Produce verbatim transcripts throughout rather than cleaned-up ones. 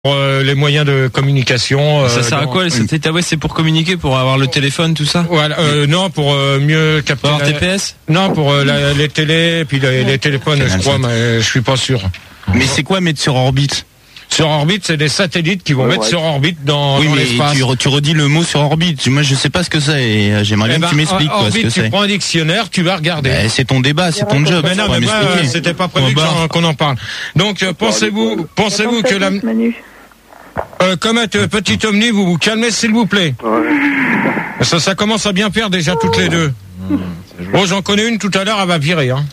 Euh, les moyens de communication. Euh, ça sert à quoi les satellites? Ah ouais, c'est pour communiquer, pour avoir le téléphone, tout ça. Voilà. Euh, non, pour euh, mieux capter. Pour avoir la... T P S. Non, pour euh, la, les télés, puis les, les téléphones, je crois, mais je suis pas sûr. Mais c'est quoi mettre sur orbite? Sur orbite, c'est des satellites qui vont ouais, mettre ouais. sur orbite dans, oui, dans mais l'espace. Tu, tu redis le mot sur orbite. Moi, je sais pas ce que c'est. Et j'aimerais bien eh ben, que tu m'expliques quoi, orbite, ce que tu c'est. prends un dictionnaire, tu vas regarder. Ben, c'est ton débat, c'est ton job. Mais non, mais moi, euh, c'était pas prévu qu'on, qu'on en parle. Donc, euh, pensez-vous, pensez-vous que la euh, Comet, euh, petit Omni, vous vous calmez s'il vous plaît. Ouais. Ça, ça commence à bien faire déjà toutes les deux. Mmh, bon, j'en connais une tout à l'heure, elle va virer. Hein.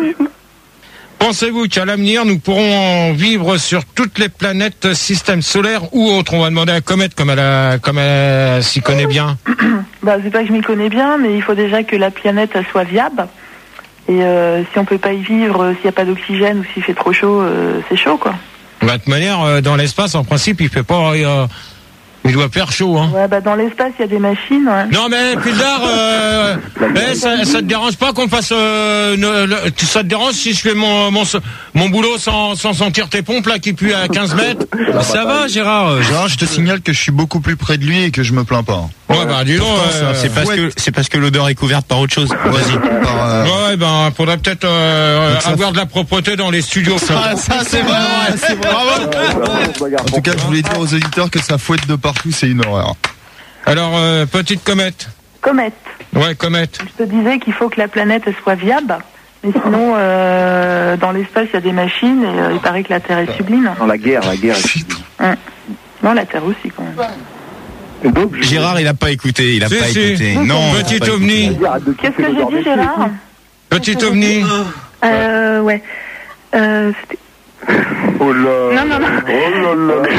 Pensez-vous qu'à l'avenir, nous pourrons vivre sur toutes les planètes, système solaire ou autre? On va demander à Comet, comme elle, a, comme elle s'y connaît bien. Bah, c'est pas que je m'y connais bien, mais il faut déjà que la planète elle soit viable. Et euh, si on peut pas y vivre, s'il n'y a pas d'oxygène ou s'il fait trop chaud, euh, c'est chaud, quoi. De toute manière, euh, dans l'espace, en principe, il fait pas... Euh, il doit faire chaud, hein. Ouais, bah dans l'espace, il y a des machines, ouais. Non, mais Pildar, euh, eh, ça, ça te dérange pas qu'on fasse... Euh, ne, le, ça te dérange si je fais mon, mon, mon boulot sans, sans sentir tes pompes, là, qui puent à quinze mètres? Ça va, Gérard. Gérard, je te signale que je suis beaucoup plus près de lui et que je me plains pas. Ouais, bah, dis donc, euh, c'est parce que, c'est parce que l'odeur est couverte par autre chose. Vas-y. Par, euh... Ouais, ben, faudrait peut-être, euh, avoir de la propreté dans les studios. Ça, ça c'est vrai, c'est vrai. Bravo. En tout cas, je voulais dire aux auditeurs que ça fouette de partout, c'est une horreur. Alors, euh, petite comète. Comète. Ouais, comète. Je te disais qu'il faut que la planète elle soit viable. Mais sinon, euh, dans l'espace, il y a des machines et euh, il paraît que la Terre est sublime. Dans la guerre, la guerre est sublime. Hum. Non, la Terre aussi, quand même. Donc, Gérard, il a pas écouté, il a si, pas si. écouté. Non. Petit ovni. Qu'est-ce que j'ai dit, Gérard? Petit ovni. Euh, ouais. Euh, c'était... Oh là. Non, non, non. Oh là là.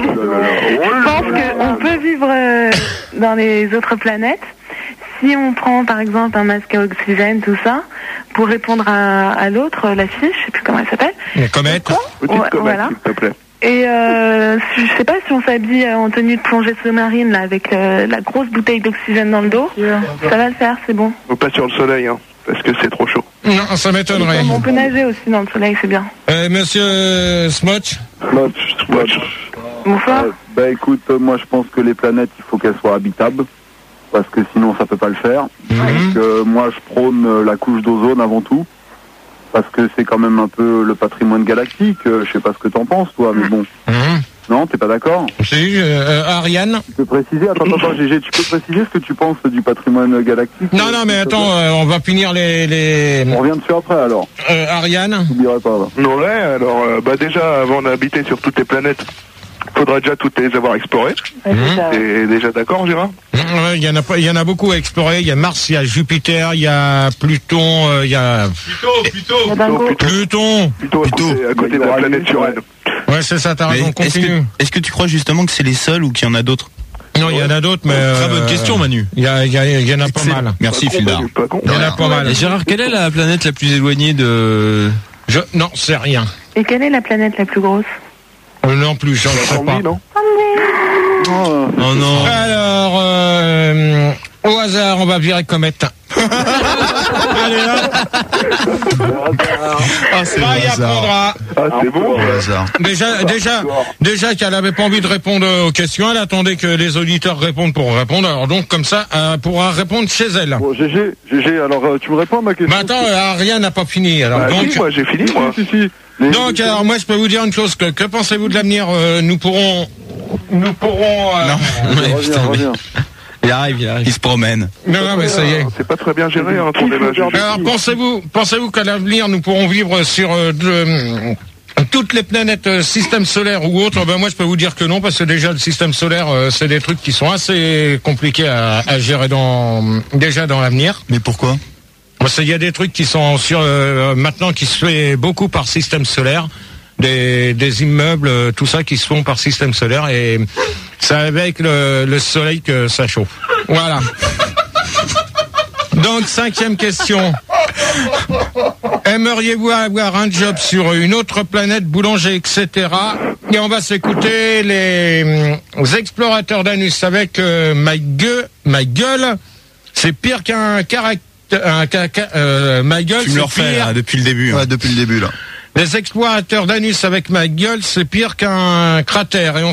Je pense qu'on peut vivre euh, dans les autres planètes. Si on prend, par exemple, un masque à oxygène, tout ça, pour répondre à, à l'autre, la fille, je sais plus comment elle s'appelle. La comète. Petite ouais, comète, voilà. s'il te plaît. Et euh, je sais pas si on s'habille en tenue de plongée sous-marine là avec euh, la grosse bouteille d'oxygène dans le dos, ça va le faire, c'est bon. Faut pas sur le soleil, hein, parce que c'est trop chaud. Non, ça m'étonnerait. On peut nager aussi dans le soleil, c'est bien. Euh, monsieur Smotch. Smotch, Smotch. Bonsoir. Euh, bah écoute, euh, moi je pense que les planètes, il faut qu'elles soient habitables, parce que sinon ça peut pas le faire. Mmh. Donc euh, moi je prône euh, la couche d'ozone avant tout. Parce que c'est quand même un peu le patrimoine galactique. Euh, je sais pas ce que t'en penses, toi, mais bon. Mmh. Non, t'es pas d'accord? Si, euh, Ariane. Tu peux préciser, attends, attends, G G, tu peux préciser ce que tu penses du patrimoine galactique? Non, non, mais attends, euh, on va finir les, les... On revient dessus après, alors. Euh, Ariane. T'oublierais pas, là. Non, ouais, alors, euh, bah déjà, avant d'habiter sur toutes les planètes, faudra déjà toutes les avoir explorées. Ouais, déjà. T'es déjà d'accord, Gérard? Il y en a pas, il y en a beaucoup à explorer. Il y a Mars, il y a Jupiter, il y a Pluton, euh, il y a Plutôt, plutôt. Il y a Dingo. Pluton. Plutôt, Plutôt. à côté de la planète sur elle. Ouais, c'est ça, t'as raison. Est-ce Continue. que, est-ce que tu crois justement que c'est les seuls ou qu'il y en a d'autres? Non, il y en a d'autres, mais Très bonne euh, question, Manu. Il y a, il y a, il y en a pas mal. Merci, Fildar. Pas con. Il y en a pas mal. Et Gérard, quelle est la planète la plus éloignée de... Je, non, c'est rien. Et quelle est la planète la plus grosse? Euh, non plus, j'en sais pas. non? Oh, Oh non. Alors, euh, au hasard, on va virer comète. Allez là. ah, c'est Bah, le il hasard. apprendra. Ah, c'est bon. Le hasard. Déjà, déjà, déjà qu'elle avait pas envie de répondre aux questions, elle attendait que les auditeurs répondent pour répondre. Alors donc, comme ça, elle pourra répondre chez elle. Bon, G G, G G, alors euh, tu me réponds à ma question? Mais attends, euh, Ariane n'a pas fini. Alors Bah, donc, si, moi, j'ai fini, moi. Si, si. Les- donc, alors moi, je peux vous dire une chose. Que, que pensez-vous de l'avenir? euh, Nous pourrons, nous pourrons. euh, Non. Ouais, Reviens, putain, mais- reviens. Il arrive, il arrive. Il se promène. Non, non, mais ça y est. C'est pas très bien géré, hein, ton débat. Gégé. Alors, pensez-vous, pensez-vous qu'à l'avenir, nous pourrons vivre sur euh, de, toutes les planètes, euh, système solaire ou autre? Ben moi, je peux vous dire que non, parce que déjà le système solaire, euh, c'est des trucs qui sont assez compliqués à, à gérer dans déjà dans l'avenir. Mais pourquoi? Parce qu'il y a des trucs qui sont sur euh, maintenant qui se fait beaucoup par système solaire. Des, des immeubles, euh, tout ça qui se font par système solaire, et c'est avec le, le soleil que ça chauffe. Voilà. Donc, cinquième question. Aimeriez-vous avoir un job sur une autre planète, boulanger, et cetera. Et on va s'écouter les, les explorateurs d'Anus avec euh, My Gueule. My Gueule, c'est pire qu'un caractère. Un, ca- ca- euh, My Gueule, Tu me c'est le refais pire. là, depuis le début. hein. Ouais, depuis le début, là. Les explorateurs d'anus avec ma gueule, c'est pire qu'un cratère. Et on